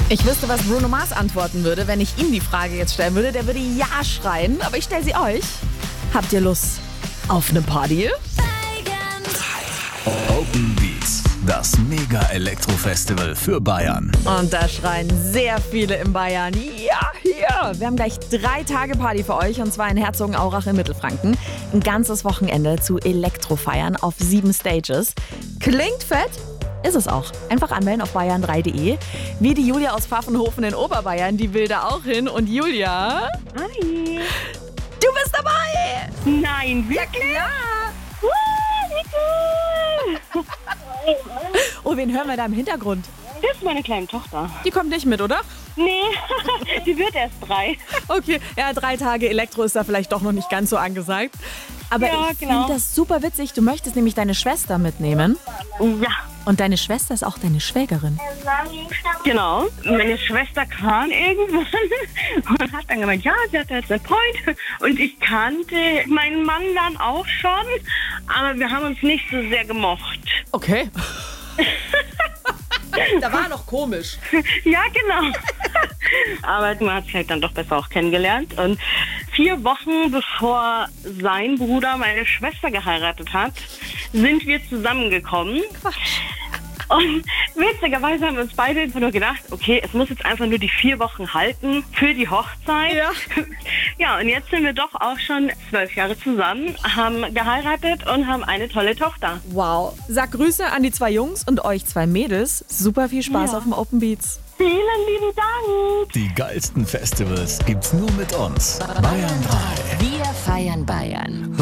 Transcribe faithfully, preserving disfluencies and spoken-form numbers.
Ich wüsste, was Bruno Mars antworten würde, wenn ich ihm die Frage jetzt stellen würde. Der würde Ja schreien, aber ich stelle sie euch. Habt ihr Lust auf eine Party? Open Beats, das Mega-Elektro-Festival für Bayern. Und da schreien sehr viele in Bayern. Ja, ja. Wir haben gleich drei Tage Party für euch, und zwar in Herzogenaurach in Mittelfranken. Ein ganzes Wochenende zu Elektrofeiern auf sieben Stages. Klingt fett? Ist es auch. Einfach anmelden auf bayern drei punkt de. Wie die Julia aus Pfaffenhofen in Oberbayern, die will da auch hin. Und Julia, Hi. du bist dabei! Nein, wirklich? Ja! Uh, wie cool. Oh, wen hören wir da im Hintergrund? Das ist meine kleine Tochter. Die kommt nicht mit, oder? Nee, die wird erst drei. Okay, ja, drei Tage Elektro ist da vielleicht doch noch nicht ganz so angesagt. Aber Ja, ich genau. finde das super witzig. Du möchtest nämlich deine Schwester mitnehmen. Ja, Und deine Schwester ist auch deine Schwägerin. genau. Meine Schwester kam irgendwann und hat dann gemeint, ja, sie hat jetzt einen Freund. Und ich kannte meinen Mann dann auch schon, aber wir haben uns nicht so sehr gemocht. Okay. Da war noch komisch. Ja, genau. Aber man hat sich halt dann doch besser auch kennengelernt. Und vier Wochen bevor sein Bruder meine Schwester geheiratet hat, sind wir zusammengekommen. Quatsch. Und witzigerweise haben wir uns beide einfach nur gedacht, okay, es muss jetzt einfach nur die vier Wochen halten für die Hochzeit. Ja. Ja, und jetzt sind wir doch auch schon zwölf Jahre zusammen, haben geheiratet und haben eine tolle Tochter. Wow. Sag Grüße an die zwei Jungs und euch zwei Mädels. Super viel Spaß Ja. auf dem Open Beats. Vielen lieben Dank. Die geilsten Festivals gibt's nur mit uns. Bayern drei. Wir feiern Bayern.